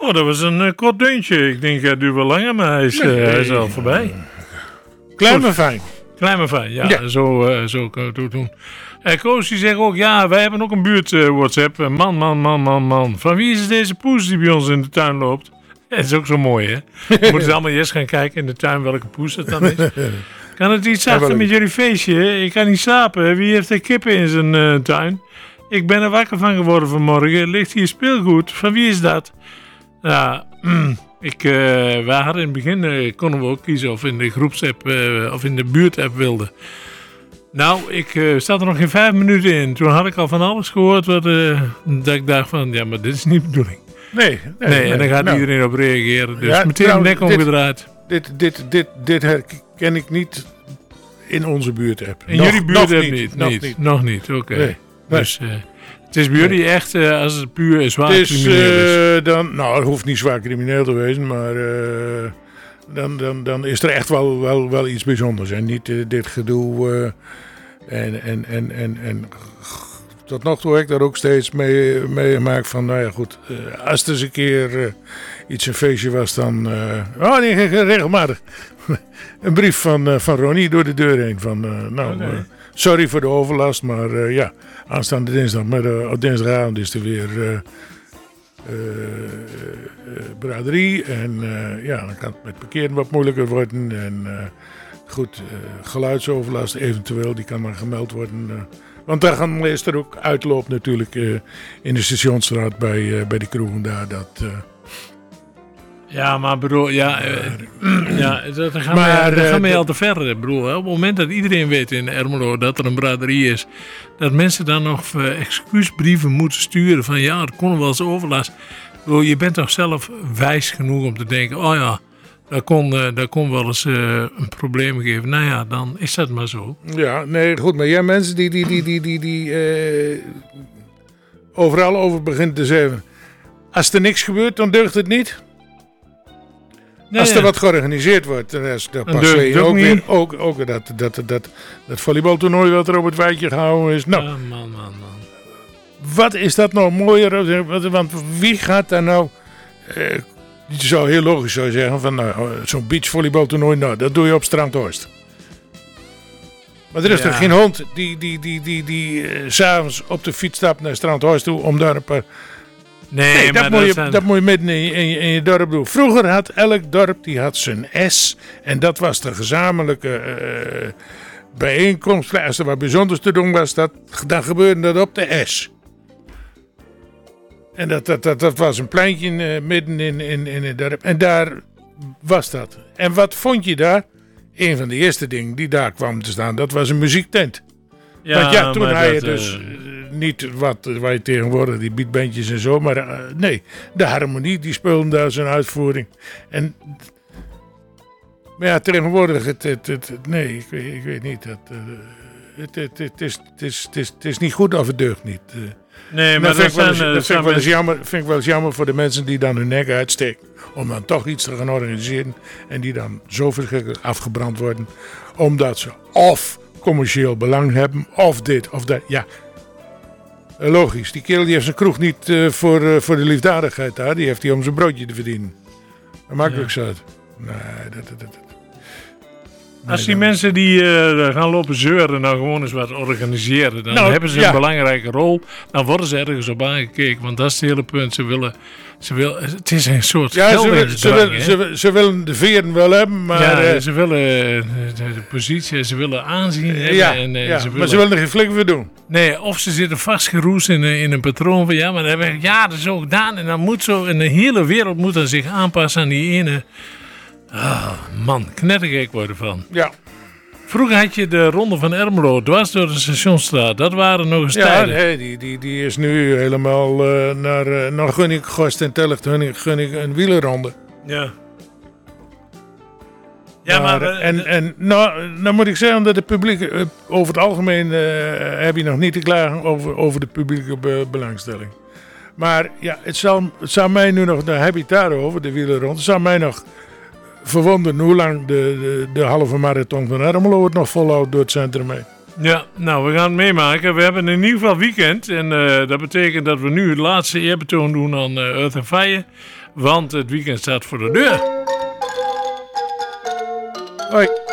Oh, dat was een kort deuntje. Ik denk, het duurt wel langer, maar hij is al voorbij. Klein maar fijn. Klein maar fijn, ja. Zo kan ik het doen. Koos die zegt ook, ja, wij hebben ook een buurt WhatsApp. Man. Van wie is deze poes die bij ons in de tuin loopt? Dat is ook zo mooi, hè? We moeten allemaal eerst gaan kijken in de tuin welke poes het dan is. Kan het iets zachter met jullie feestje? Ik kan niet slapen. Wie heeft er kippen in zijn tuin? Ik ben er wakker van geworden vanmorgen. Ligt hier speelgoed? Van wie is dat? Ja, wij hadden in het begin, konden we ook kiezen of in de groepsapp of in de buurtapp wilden. Nou, ik zat er nog geen 5 minuten in. Toen had ik al van alles gehoord dat ik dacht van, ja, maar dit is niet de bedoeling. Nee, en dan gaat iedereen op reageren. Dus meteen nek omgedraaid. Dit herken ik niet in onze buurtapp. In jullie buurtapp niet? Nog niet, oké. Nee. Dus het is bij jullie echt als het puur zwaar crimineel is? Het hoeft niet zwaar crimineel te wezen, maar dan is er echt wel iets bijzonders. En niet dit gedoe. En tot nog toe heb ik daar ook steeds mee gemaakt van, nou ja goed, als het eens een keer iets een feestje was, dan regelmatig een brief van Ronnie door de deur heen van, sorry voor de overlast, maar aanstaande dinsdag, op dinsdagavond is er weer braderie en dan kan het met parkeren wat moeilijker worden en geluidsoverlast eventueel, die kan maar gemeld worden. Want daar gaan meestal ook uitloop natuurlijk in de Stationsstraat bij de kroegen daar. Ja, maar broer, daar gaan we al te ver, broer. Op het moment dat iedereen weet in Ermelo dat er een braderie is, dat mensen dan nog excuusbrieven moeten sturen van ja, het kon wel eens overlast. Broer, je bent toch zelf wijs genoeg om te denken, oh ja, dat kon wel eens een probleem geven. Nou ja, dan is dat maar zo. Ja, nee, goed. Maar jij mensen die overal over beginnen te zeggen, als er niks gebeurt, dan deugt het niet. Nee, als er wat georganiseerd wordt, dan passeer je ook weer ook dat volleybaltoernooi wat er op het wijkje gehouden is. Nou, man. Wat is dat nou mooier? Want wie gaat daar nou... Je zou heel logisch zeggen van zo'n beachvolleybaltoernooi, dat doe je op Strandhorst. Maar er is toch geen hond die 's avonds op de fiets stapt naar Strandhorst toe om daar een paar... Nee, dat moet je midden in je dorp doen. Vroeger had elk dorp die had zijn S en dat was de gezamenlijke bijeenkomst. Als er wat bijzonders te doen was, dan gebeurde dat op de S. En dat was een pleintje midden in het dorp. En daar was dat. En wat vond je daar? Een van de eerste dingen die daar kwam te staan, dat was een muziektent. Want toen had je dus niet waar je tegenwoordig, die beatbandjes en zo. Maar nee, de harmonie, die speelden daar zijn uitvoering. Maar ja, tegenwoordig, nee, ik weet niet. Het is niet goed of het deugt niet. Nee, maar dat vind ik wel eens jammer voor de mensen die dan hun nek uitsteken. Om dan toch iets te gaan organiseren. En die dan zo verschrikkelijk afgebrand worden. Omdat ze of commercieel belang hebben. Of dit of dat. Ja, logisch. Die kerel die heeft zijn kroeg niet voor de liefdadigheid daar. Die heeft hij om zijn broodje te verdienen. Dat maakt niks uit. Nee, als die mensen die gaan lopen zeuren nou gewoon eens wat organiseren, dan hebben ze een belangrijke rol. Dan worden ze ergens op aangekeken, want dat is het hele punt. Ze willen het is een soort ze willen de veren wel hebben, maar... ze willen de positie, ze willen aanzien hebben. Maar ze willen er geen flik voor doen. Nee, of ze zitten vastgeroest in een patroon van maar dat heb ik dat is zo gedaan en dan moet zo, en de hele wereld moet dan zich aanpassen aan die ene... Oh, man, knettergek worden van. Ja. Vroeger had je de Ronde van Ermelo, dwars door de Stationsstraat. Dat waren nog eens tijden. Ja, nee, die is nu helemaal naar Gunninghorst en Telgt een wielerronde. Ja. Ja, maar nou moet ik zeggen dat het publiek, over het algemeen heb je nog niet te klagen over de publieke belangstelling. Maar ja, het zou mij nu nog, daar heb je het daarover, de wielerronde, het zou mij nog... verwonderen hoe lang de halve marathon van Ermelo het nog volhoudt door het centrum mee. Ja, nou, we gaan het meemaken. We hebben in ieder geval weekend. En dat betekent dat we nu het laatste eerbetoon doen aan Earth and Fire. Want het weekend staat voor de deur. Hoi.